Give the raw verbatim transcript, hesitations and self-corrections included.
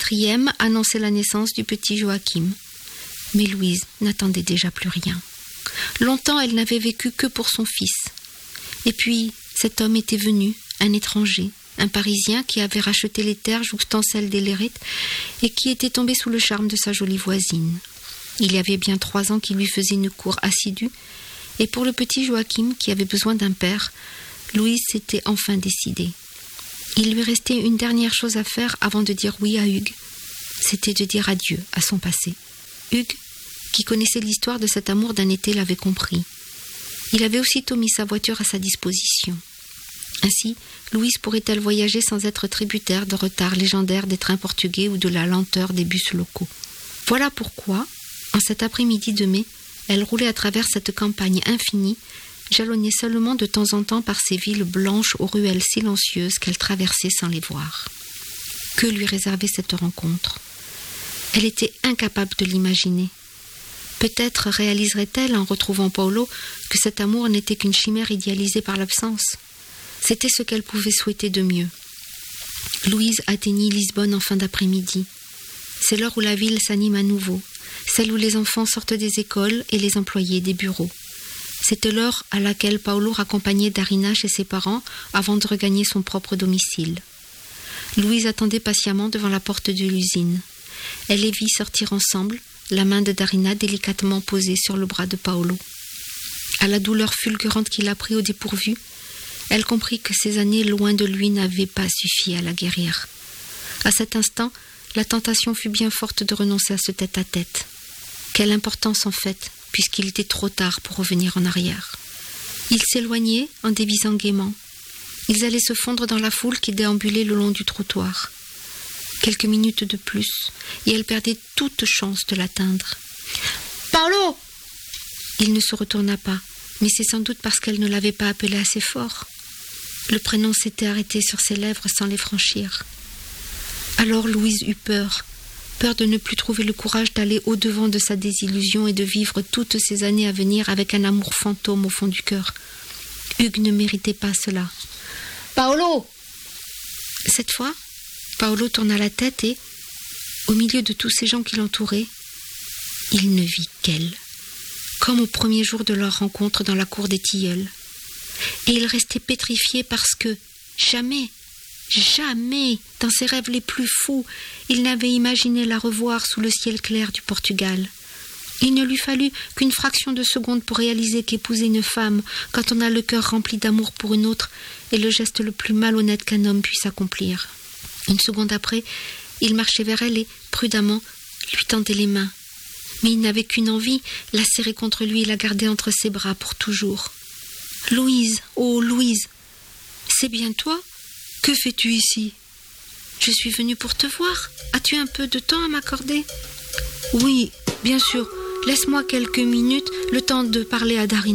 quatrième annonçait la naissance du petit Joachim. Mais Louise n'attendait déjà plus rien. Longtemps, elle n'avait vécu que pour son fils. Et puis, cet homme était venu, un étranger, un Parisien qui avait racheté les terres jouxtant celles des Lérite et qui était tombé sous le charme de sa jolie voisine. Il y avait bien trois ans qu'il lui faisait une cour assidue, et pour le petit Joachim, qui avait besoin d'un père, Louise s'était enfin décidée. Il lui restait une dernière chose à faire avant de dire oui à Hugues. C'était de dire adieu à son passé. Hugues, qui connaissait l'histoire de cet amour d'un été, l'avait compris. Il avait aussitôt mis sa voiture à sa disposition. Ainsi, Louise pourrait-elle voyager sans être tributaire de retards légendaires des trains portugais ou de la lenteur des bus locaux. Voilà pourquoi, en cet après-midi de mai, elle roulait à travers cette campagne infinie, jalonnée seulement de temps en temps par ces villes blanches aux ruelles silencieuses qu'elle traversait sans les voir. Que lui réservait cette rencontre ? Elle était incapable de l'imaginer. Peut-être réaliserait-elle, en retrouvant Paulo, que cet amour n'était qu'une chimère idéalisée par l'absence. C'était ce qu'elle pouvait souhaiter de mieux. Louise atteignit Lisbonne en fin d'après-midi. C'est l'heure où la ville s'anime à nouveau, celle où les enfants sortent des écoles et les employés des bureaux. C'était l'heure à laquelle Paulo raccompagnait Darina chez ses parents avant de regagner son propre domicile. Louise attendait patiemment devant la porte de l'usine. Elle les vit sortir ensemble, la main de Darina délicatement posée sur le bras de Paulo. À la douleur fulgurante qui l'a pris au dépourvu, elle comprit que ces années loin de lui n'avaient pas suffi à la guérir. À cet instant, la tentation fut bien forte de renoncer à ce tête-à-tête. Quelle importance en fait, puisqu'il était trop tard pour revenir en arrière. Ils s'éloignaient en dévisant gaiement. Ils allaient se fondre dans la foule qui déambulait le long du trottoir. Quelques minutes de plus, et elle perdait toute chance de l'atteindre. « Paulo !» Il ne se retourna pas, mais c'est sans doute parce qu'elle ne l'avait pas appelé assez fort. Le prénom s'était arrêté sur ses lèvres sans les franchir. Alors Louise eut peur, peur de ne plus trouver le courage d'aller au-devant de sa désillusion et de vivre toutes ces années à venir avec un amour fantôme au fond du cœur. Hugues ne méritait pas cela. « Paulo !» Cette fois, Paulo tourna la tête et, au milieu de tous ces gens qui l'entouraient, il ne vit qu'elle, comme au premier jour de leur rencontre dans la cour des Tilleuls. Et il restait pétrifié parce que jamais, jamais, dans ses rêves les plus fous, il n'avait imaginé la revoir sous le ciel clair du Portugal. Il ne lui fallut qu'une fraction de seconde pour réaliser qu'épouser une femme, quand on a le cœur rempli d'amour pour une autre, est le geste le plus malhonnête qu'un homme puisse accomplir. Une seconde après, il marchait vers elle et, prudemment, lui tendait les mains. Mais il n'avait qu'une envie, la serrer contre lui et la garder entre ses bras pour toujours. « Louise, oh Louise, c'est bien toi ? Que fais-tu ici ? Je suis venue pour te voir. As-tu un peu de temps à m'accorder ? Oui, bien sûr. Laisse-moi quelques minutes, le temps de parler à Darina. »